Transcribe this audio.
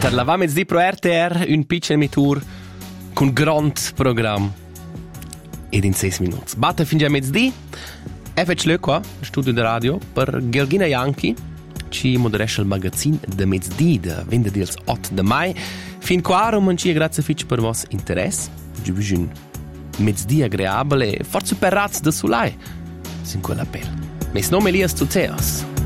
Parlavamo di pro RTR, un piccolo mitur con grand programma. Ed in 6 minuti. Batte fin già mezz'dì. E faccio qua, studio di radio, per Georgina Janchi, ci moderesce il magazzino de mezz'dì, de venerdì 8 de mai. Fin qua, romanci, grazie fitch per vostro interesse. Ci vi un mezz'dì agreabile e forse per razzi da sulai. Sin quella pelle. Mes nome Elias Tuteos.